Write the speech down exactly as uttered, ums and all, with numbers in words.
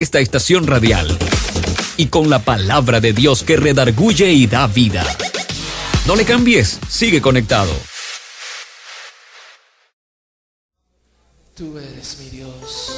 esta estación radial y con la palabra de Dios que redarguye y da vida. No le cambies, sigue conectado. Tú eres mi Dios.